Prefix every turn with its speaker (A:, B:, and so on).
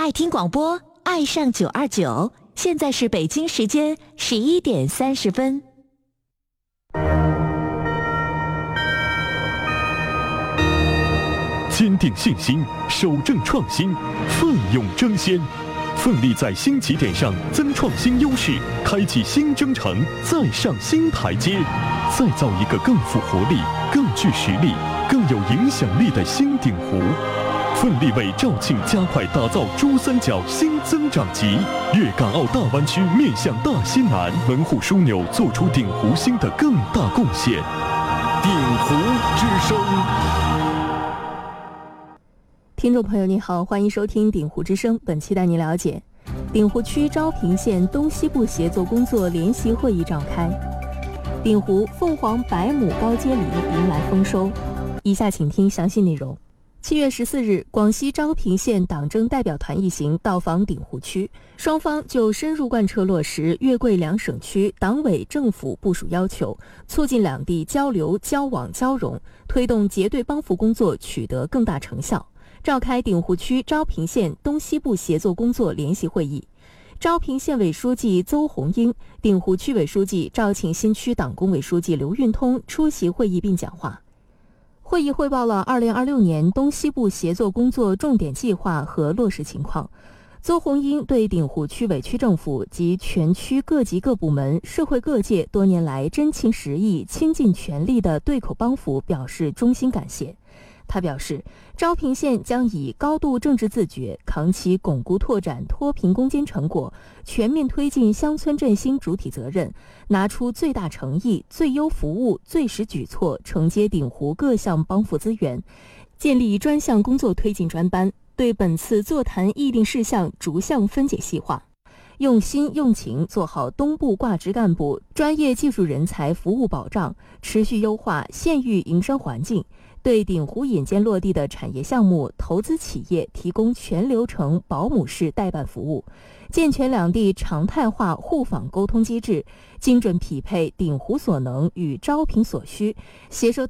A: 爱听广播，爱上929。现在是北京时间11点30分。
B: 坚定信心，守正创新，奋勇争先，奋力在新起点上增创新优势，开启新征程，再上新台阶，再造一个更富活力、更具实力、更有影响力的新鼎湖。奋力为肇庆加快打造珠三角新增长极，粤港澳大湾区面向大西南，门户枢纽做出鼎湖新的更大贡献。鼎湖之声。
C: 听众朋友您好，欢迎收听鼎湖之声。本期带您了解，鼎湖区昭平县东西部协作工作联席会议召开，鼎湖凤凰100亩高阶梨迎来丰收。以下请听详细内容。7月14日，广西昭平县党政代表团一行到访鼎湖区，双方就深入贯彻落实粤桂两省区党委政府部署要求，促进两地交流、交往、交融，推动结对帮扶工作取得更大成效，召开鼎湖区昭平县东西部协作工作联席会议。昭平县委书记邹红英、鼎湖区委书记、肇庆新区党工委书记刘运通出席会议并讲话。会议汇报了2026年东西部协作工作重点计划和落实情况。邹红英对鼎湖区委区政府及全区各级各部门、社会各界多年来真情实意、倾尽全力的对口帮扶表示衷心感谢。他表示，昭平县将以高度政治自觉，扛起巩固拓展脱贫攻坚成果，全面推进乡村振兴主体责任，拿出最大诚意、最优服务、最实举措，承接鼎湖各项帮扶资源，建立专项工作推进专班，对本次座谈议定事项逐项分解细化，用心用情做好东部挂职干部、专业技术人才服务保障，持续优化县域营商环境，对鼎湖引荐落地的产业项目、投资企业提供全流程保姆式代办服务，健全两地常态化互访沟通机制，精准匹配鼎湖所能与昭平所需，携手